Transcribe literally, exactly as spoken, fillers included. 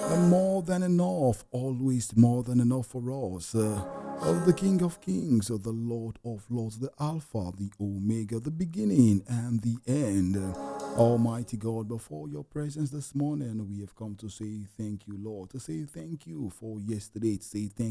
And more than enough, always more than enough for us. Uh, of the King of Kings, of the Lord of Lords, the Alpha, the Omega, the beginning and the end. Uh, Almighty God, before your presence this morning, we have come to say thank you, Lord, to say thank you for yesterday, to say thank